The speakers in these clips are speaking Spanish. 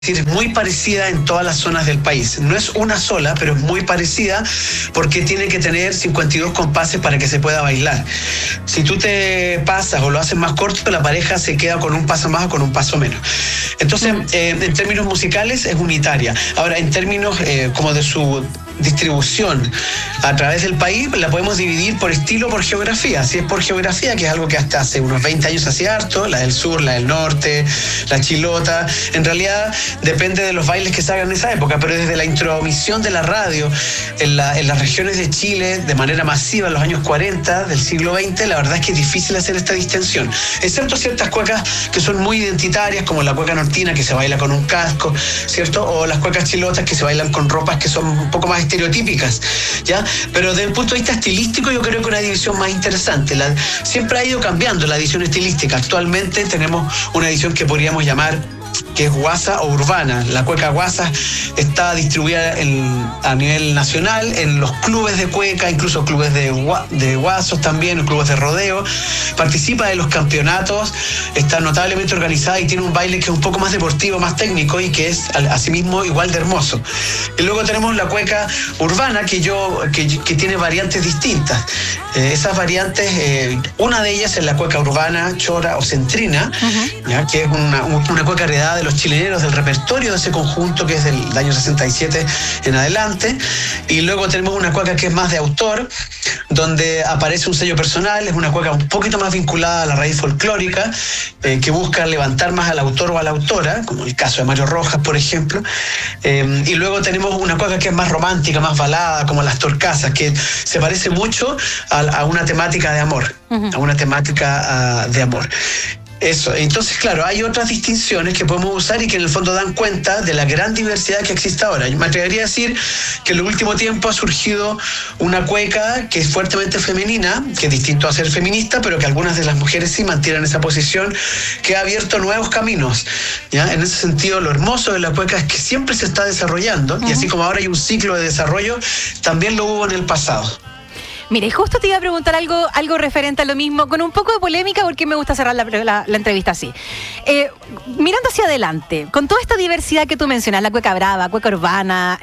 decir, muy parecida en todas las zonas del país. No es una sola, pero es muy parecida porque tiene que tener 52 compases para que se pueda bailar. Si tú te pasas o lo haces más corto, la pareja se queda con un paso más o con un paso menos. Entonces, en términos musicales es unitaria. Ahora, en términos como de su distribución a través del país, la podemos dividir por estilo, por geografía. Si es por geografía, que es algo que hasta hace unos 20 años hacía harto, la del sur, la del norte, la chilota, en realidad depende de los bailes que se hagan en esa época, pero desde la intromisión de la radio en las regiones de Chile de manera masiva en los años 40 del siglo XX, la verdad es que es difícil hacer esta distinción, excepto ciertas cuecas que son muy identitarias, como la cueca nortina, que se baila con un casco, ¿cierto? O las cuecas chilotas, que se bailan con ropas que son un poco más estereotípicas, ¿ya? Pero desde el punto de vista estilístico, yo creo que una división más interesante. Siempre ha ido cambiando la división estilística. Actualmente tenemos una división que podríamos llamar que es guasa o urbana. La cueca guasa está distribuida a nivel nacional en los clubes de cueca, incluso clubes de guasos también, clubes de rodeo. Participa de los campeonatos, está notablemente organizada y tiene un baile que es un poco más deportivo, más técnico y que es asimismo igual de hermoso. Y luego tenemos la cueca urbana que tiene variantes distintas. Esas variantes, una de ellas es la cueca urbana, chora o centrina, ¿ya? Que es una cueca heredada de los chileneros, del repertorio de ese conjunto que es del año 67 en adelante. Y luego tenemos una cueca que es más de autor, donde aparece un sello personal. Es una cueca un poquito más vinculada a la raíz folclórica, que busca levantar más al autor o a la autora, como el caso de Mario Rojas, por ejemplo. Y luego tenemos una cueca que es más romántica, más balada, como las torcasas, que se parece mucho a una temática de amor, a una temática de amor. Eso, entonces claro, hay otras distinciones que podemos usar y que en el fondo dan cuenta de la gran diversidad que existe ahora. Yo me atrevería a decir que en el último tiempo ha surgido una cueca que es fuertemente femenina, que es distinto a ser feminista, pero que algunas de las mujeres sí mantienen esa posición, que ha abierto nuevos caminos, ¿ya? En ese sentido, lo hermoso de la cueca es que siempre se está desarrollando, y así como ahora hay un ciclo de desarrollo, también lo hubo en el pasado. Mire, justo te iba a preguntar algo referente a lo mismo, con un poco de polémica, porque me gusta cerrar la entrevista así. Mirando hacia adelante, con toda esta diversidad que tú mencionas, la cueca brava, cueca urbana,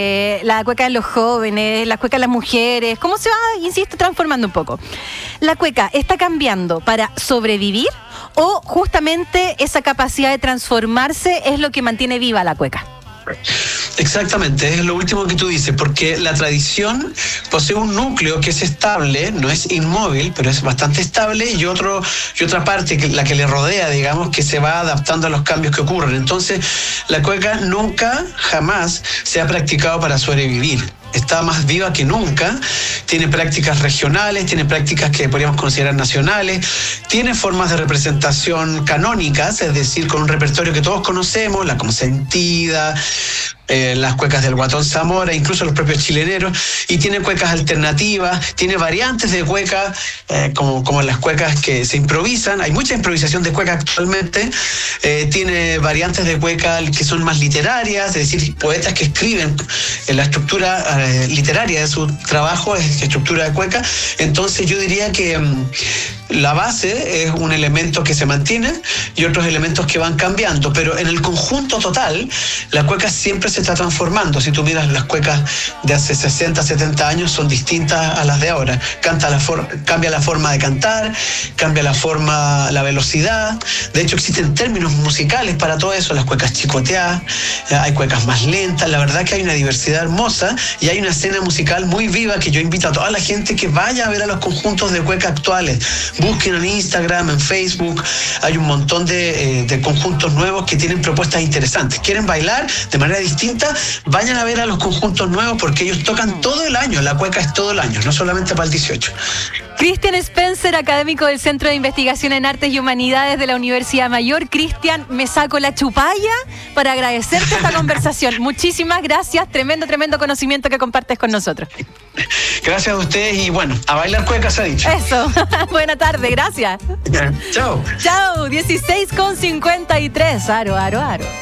la cueca de los jóvenes, la cueca de las mujeres, ¿cómo se va, insisto, transformando un poco? ¿La cueca está cambiando para sobrevivir o justamente esa capacidad de transformarse es lo que mantiene viva la cueca? Exactamente, es lo último que tú dices, porque la tradición posee un núcleo que es estable, no es inmóvil, pero es bastante estable, y otra parte, la que le rodea, digamos, que se va adaptando a los cambios que ocurren. Entonces, la cueca nunca, jamás se ha practicado para sobrevivir. Está más viva que nunca, tiene prácticas regionales, tiene prácticas que podríamos considerar nacionales, tiene formas de representación canónicas, es decir, con un repertorio que todos conocemos, la consentida, las cuecas del Guatón Zamora, incluso los propios chileneros, y tiene cuecas alternativas, tiene variantes de cueca, como las cuecas que se improvisan. Hay mucha improvisación de cueca actualmente. Tiene variantes de cueca que son más literarias, es decir, poetas que escriben en la estructura literaria de su trabajo, es estructura de cueca. Entonces yo diría que la base es un elemento que se mantiene y otros elementos que van cambiando, pero en el conjunto total la cueca siempre se está transformando. Si tú miras las cuecas de hace 60, 70 años, son distintas a las de ahora. Cambia la forma de cantar, cambia la velocidad. De hecho, existen términos musicales para todo eso, las cuecas chicoteadas, hay cuecas más lentas. La verdad que hay una diversidad hermosa y hay una escena musical muy viva que yo invito a toda la gente que vaya a ver a los conjuntos de cueca actuales. Busquen en Instagram, en Facebook, hay un montón de conjuntos nuevos que tienen propuestas interesantes. ¿Quieren bailar de manera distinta? Vayan a ver a los conjuntos nuevos porque ellos tocan todo el año. La cueca es todo el año, no solamente para el 18. Cristian Spencer, académico del Centro de Investigación en Artes y Humanidades de la Universidad Mayor. Cristian, me saco la chupalla para agradecerte esta conversación. Muchísimas gracias, tremendo conocimiento que compartes con nosotros. Gracias a ustedes y bueno, a bailar cueca se ha dicho. Eso, buena tarde, gracias. Chao. Chao, 16:53, aro.